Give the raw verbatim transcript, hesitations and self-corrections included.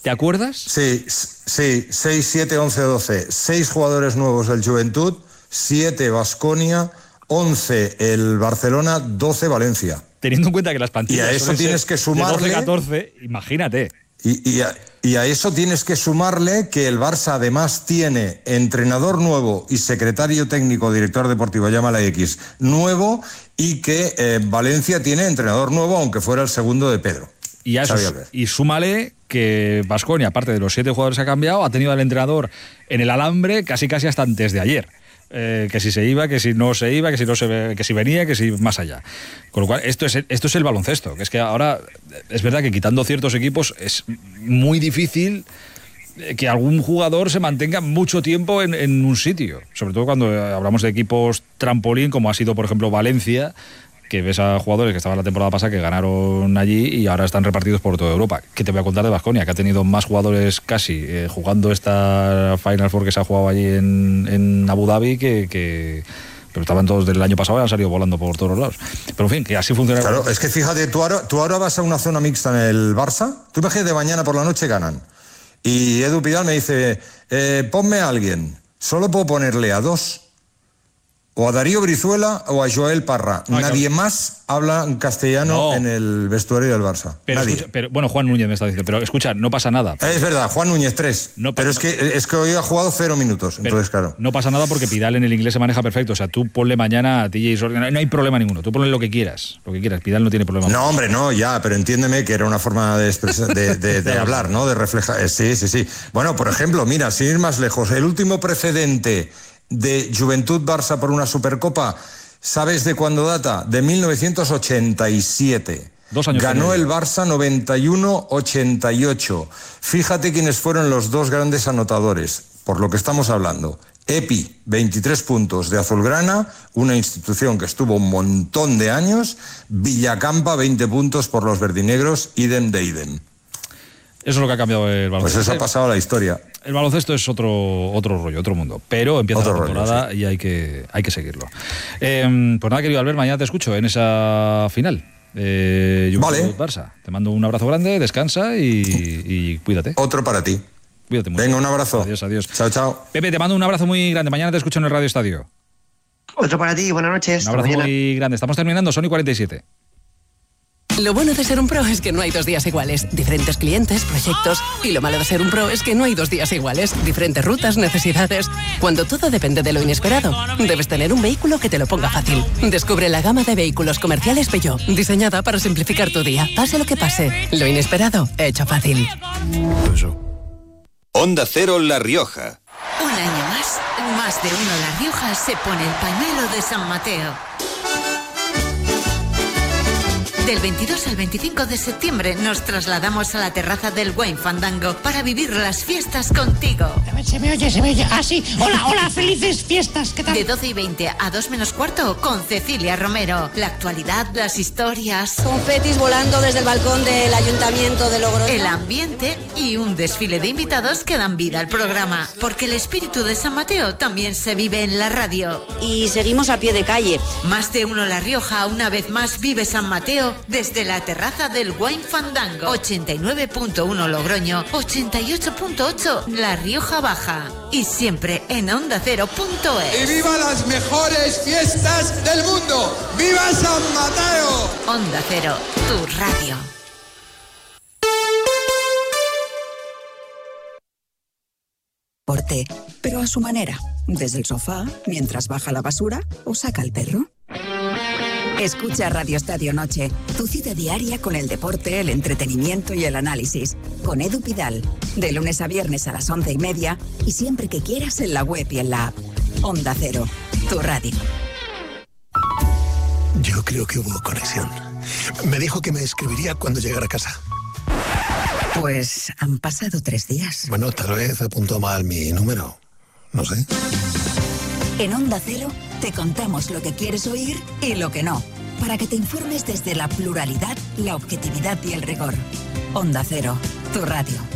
¿Te acuerdas? Sí, sí, seis, siete, once, doce. Seis jugadores nuevos del Juventud, siete Baskonia, once el Barcelona, doce Valencia. Teniendo en cuenta que las plantillas y a eso tienes que sumarle, de doce, catorce, imagínate. Y, y, a, y a eso tienes que sumarle que el Barça además tiene entrenador nuevo y secretario técnico, director deportivo, llámala X, nuevo, y que eh, Valencia tiene entrenador nuevo, aunque fuera el segundo de Pedro. Y, a eso, y súmale que Baskonia, aparte de los siete jugadores que ha cambiado, ha tenido al entrenador en el alambre casi casi hasta antes de ayer. Eh, que si se iba, que si no se iba, que si no se, que si venía, que si más allá. Con lo cual, esto es, esto es el baloncesto, que es que ahora es verdad que quitando ciertos equipos es muy difícil que algún jugador se mantenga mucho tiempo en, en un sitio, sobre todo cuando hablamos de equipos trampolín, como ha sido por ejemplo Valencia, que ves a jugadores que estaban la temporada pasada que ganaron allí y ahora están repartidos por toda Europa. ¿Qué te voy a contar de Baskonia? Que ha tenido más jugadores casi eh, jugando esta Final Four que se ha jugado allí en, en Abu Dhabi que, que... pero estaban todos del año pasado y han salido volando por todos los lados. Pero en fin, que así funciona. Claro, es que fíjate, tú ahora, tú ahora vas a una zona mixta en el Barça, tú imagínate mañana por la noche ganan. Y Edu Pidal me dice, eh, ponme a alguien, solo puedo ponerle a dos. O a Darío Brizuela o a Joel Parra. Ay, Nadie no. más habla castellano no. en el vestuario del Barça. Pero, Nadie. Escucha, pero bueno, Juan Núñez me está diciendo, pero escucha, no pasa nada. Es verdad, Juan Núñez tres. No pero es que, es que hoy ha jugado cero minutos, pero entonces claro. No pasa nada porque Pidal en el inglés se maneja perfecto. O sea, tú ponle mañana a T J Sorgen, no hay problema ninguno. Tú ponle lo que quieras, lo que quieras. Pidal no tiene problema. No, hombre, no, ya, pero entiéndeme que era una forma de, expresar, de, de, de hablar, ¿no? De reflejar. Sí, sí, sí. Bueno, por ejemplo, mira, sin ir más lejos, el último precedente de Juventud Barça por una Supercopa, ¿sabes de cuándo data? De mil novecientos ochenta y siete. Dos años. Ganó el Barça noventa y uno ochenta y ocho. Fíjate quiénes fueron los dos grandes anotadores, por lo que estamos hablando. Epi, veintitrés puntos de Azulgrana, una institución que estuvo un montón de años. Villacampa, veinte puntos por los verdinegros, idem de idem. Eso es lo que ha cambiado el baloncesto. Pues eso ha pasado a la historia. El baloncesto es otro otro rollo, otro mundo. Pero empieza otro la temporada rollo, sí. y hay que, hay que seguirlo. Eh, pues nada, querido Albert, mañana te escucho en esa final. Eh, vale. Barça. Te mando un abrazo grande, descansa y, y cuídate. Otro para ti. Cuídate mucho. Venga, un abrazo. Adiós, adiós. Chao, chao. Pepe, te mando un abrazo muy grande. Mañana te escucho en el Radio Estadio. Otro para ti, buenas noches. Un abrazo muy grande. Estamos terminando, Sony cuarenta y siete. Lo bueno de ser un pro es que no hay dos días iguales. Diferentes clientes, proyectos. Y lo malo de ser un pro es que no hay dos días iguales. Diferentes rutas, necesidades. Cuando todo depende de lo inesperado, debes tener un vehículo que te lo ponga fácil. Descubre la gama de vehículos comerciales Peugeot, diseñada para simplificar tu día. Pase lo que pase, lo inesperado, hecho fácil. Onda Cero La Rioja. Un año más, más de uno La Rioja se pone el pañuelo de San Mateo. Del veintidós al veinticinco de septiembre nos trasladamos a la terraza del Wine Fandango para vivir las fiestas contigo. A ver, se me oye, se me oye. Ah, sí. Hola, hola, felices fiestas. ¿Qué tal? De doce y veinte a dos menos cuarto con Cecilia Romero. La actualidad, las historias. Confetis volando desde el balcón del Ayuntamiento de Logroño. El ambiente y un desfile de invitados que dan vida al programa. Porque el espíritu de San Mateo también se vive en la radio. Y seguimos a pie de calle. Más de uno La Rioja, una vez más vive San Mateo desde la terraza del Wine Fandango. ochenta y nueve punto uno Logroño, ochenta y ocho punto ocho La Rioja Baja. Y siempre en onda cero punto es. ¡Y viva las mejores fiestas del mundo! ¡Viva San Mateo! Onda Cero, tu radio. Porte, pero a su manera. Desde el sofá, mientras baja la basura o saca el perro. Escucha Radio Estadio Noche, tu cita diaria con el deporte, el entretenimiento y el análisis. Con Edu Pidal, de lunes a viernes a las once y media y siempre que quieras en la web y en la app. Onda Cero, tu radio. Yo creo que hubo conexión. Me dijo que me escribiría cuando llegara a casa. Pues han pasado tres días. Bueno, tal vez apuntó mal mi número. No sé. En Onda Cero te contamos lo que quieres oír y lo que no, para que te informes desde la pluralidad, la objetividad y el rigor. Onda Cero, tu radio.